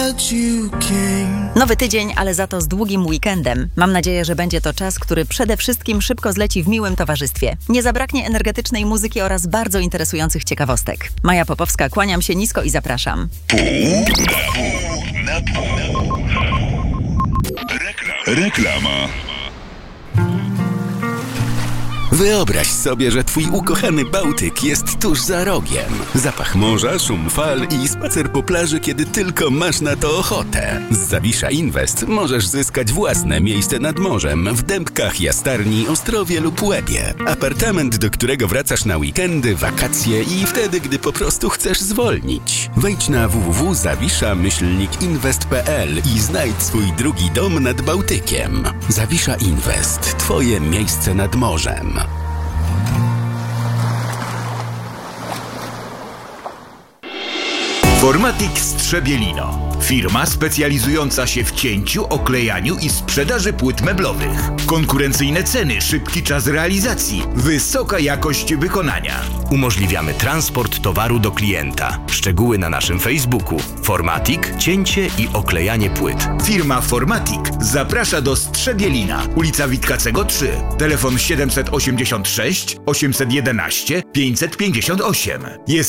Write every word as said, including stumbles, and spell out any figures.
that you came. Nowy tydzień, ale za to z długim weekendem. Mam nadzieję, że będzie to czas, który przede wszystkim szybko zleci w miłym towarzystwie. Nie zabraknie energetycznej muzyki oraz bardzo interesujących ciekawostek. Maja Popowska, kłaniam się nisko i zapraszam. Pół na pół na pół. Rekla- Reklama. Wyobraź sobie, że twój ukochany Bałtyk jest tuż za rogiem. Zapach morza, szum fal i spacer po plaży, kiedy tylko masz na to ochotę. Z Zawisza Invest możesz zyskać własne miejsce nad morzem w Dębkach, Jastarni, Ostrowie lub Łebie. Apartament, do którego wracasz na weekendy, wakacje i wtedy, gdy po prostu chcesz zwolnić. Wejdź na w w w kropka zawisza myślnik inwest kropka p l i znajdź swój drugi dom nad Bałtykiem. Zawisza Invest. Twoje miejsce nad morzem. Formatic Strzebielino. Firma specjalizująca się w cięciu, oklejaniu i sprzedaży płyt meblowych. Konkurencyjne ceny, szybki czas realizacji, wysoka jakość wykonania. Umożliwiamy transport towaru do klienta. Szczegóły na naszym Facebooku. Formatic, cięcie i oklejanie płyt. Firma Formatic zaprasza do Strzebielina, ulica Witkacego trzy. Telefon siedem osiem sześć, osiem jeden jeden, pięć pięć osiem. Jest